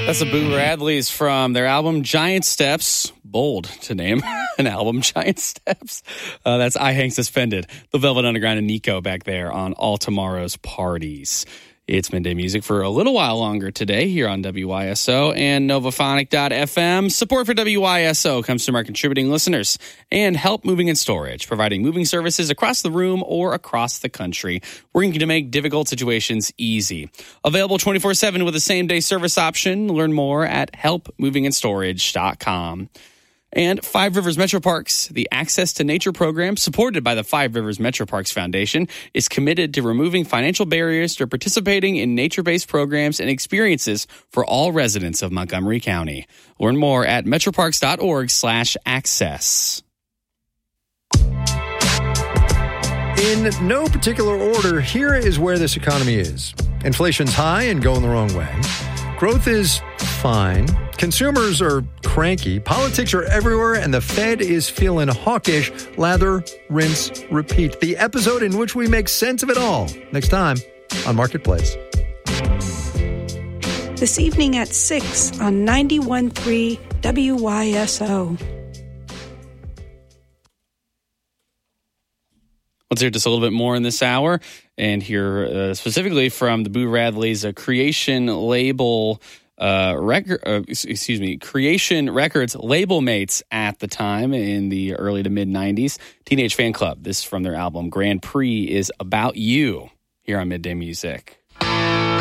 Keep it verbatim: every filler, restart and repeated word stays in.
That's the Boo Radleys from their album Giant Steps. Bold to name an album, Giant Steps. Uh, that's I Hang Suspended. The Velvet Underground and Nico back there on All Tomorrow's Parties. It's Midday Music for a little while longer today here on W Y S O and Novaphonic dot f m. Support for W Y S O comes from our contributing listeners and Help Moving and Storage, providing moving services across the room or across the country, working to make difficult situations easy. Available twenty-four seven with a same-day service option. Learn more at help moving and storage dot com. And Five Rivers Metro Parks, the Access to Nature program supported by the Five Rivers Metro Parks Foundation, is committed to removing financial barriers to participating in nature-based programs and experiences for all residents of Montgomery County. Learn more at metroparks dot org slash access. In no particular order, here is where this economy is. Inflation's high and going the wrong way. Growth is fine. Consumers are cranky. Politics are everywhere, and the Fed is feeling hawkish. Lather, rinse, repeat. The episode in which we make sense of it all. Next time on Marketplace. This evening at six on ninety-one point three W Y S O. Let's hear just a little bit more in this hour and hear uh, specifically from the Boo Radleys, a creation label uh, record, uh, excuse me, Creation Records label mates at the time in the early to mid nineties. Teenage Fan Club. This from their album Grand Prix is About You here on Midday Music.